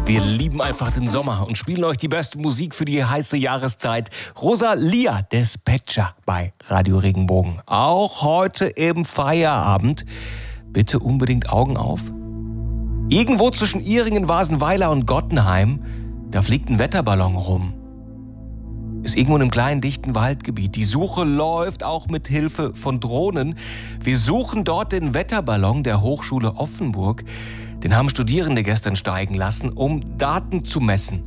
Wir lieben einfach den Sommer und spielen euch die beste Musik für die heiße Jahreszeit. Rosalia Dispatcher bei Radio Regenbogen. Auch heute im Feierabend. Bitte unbedingt Augen auf. Irgendwo zwischen Ihringen, Wasenweiler und Gottenheim, da fliegt ein Wetterballon rum. Ist irgendwo in einem kleinen, dichten Waldgebiet. Die Suche läuft auch mit Hilfe von Drohnen. Wir suchen dort den Wetterballon der Hochschule Offenburg. Den haben Studierende gestern steigen lassen, um Daten zu messen.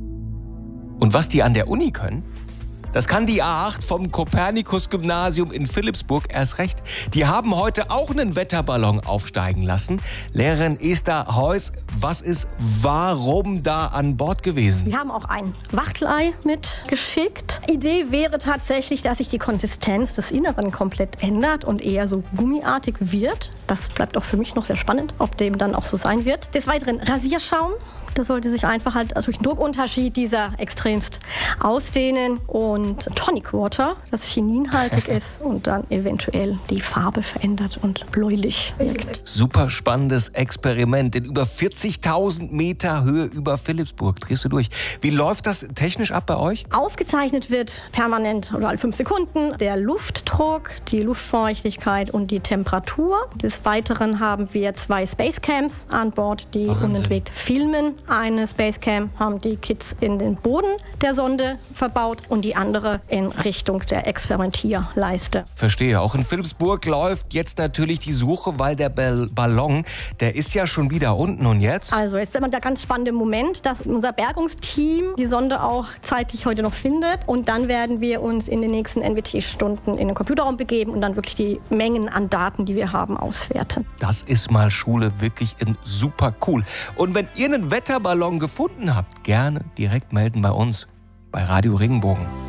Und was die an der Uni können, das kann die A8 vom Kopernikus-Gymnasium in Philipsburg erst recht. Die haben heute auch einen Wetterballon aufsteigen lassen. Lehrerin Esther Heuss, was ist warum da an Bord gewesen? Wir haben auch ein Wachtelei mitgeschickt. Idee wäre tatsächlich, dass sich die Konsistenz des Inneren komplett ändert und eher so gummiartig wird. Das bleibt auch für mich noch sehr spannend, ob dem dann auch so sein wird. Des Weiteren Rasierschaum. Das sollte sich einfach halt durch den Druckunterschied dieser extremst ausdehnen. Und Tonic Water, das chininhaltig ist und dann eventuell die Farbe verändert und bläulich wirkt. Super spannendes Experiment in über 40.000 Meter Höhe über Philipsburg. Drehst du durch. Wie läuft das technisch ab bei euch? Aufgezeichnet wird permanent oder alle 5 Sekunden der Luftdruck, die Luftfeuchtigkeit und die Temperatur. Des Weiteren haben wir 2 Spacecams an Bord, die unentwegt filmen. Eine Spacecam haben die Kids in den Boden der Sonde verbaut und die andere in Richtung der Experimentierleiste. Verstehe. Auch in Philipsburg läuft jetzt natürlich die Suche, weil der Ballon, der ist ja schon wieder unten. Und jetzt? Also jetzt ist der ganz spannende Moment, dass unser Bergungsteam die Sonde auch zeitlich heute noch findet. Und dann werden wir uns in den nächsten NWT-Stunden in den Computerraum begeben und dann wirklich die Mengen an Daten, die wir haben, auswerten. Das ist mal Schule wirklich super cool. Und wenn ihr einen Wetterballon gefunden habt, gerne direkt melden bei uns, bei Radio Regenbogen.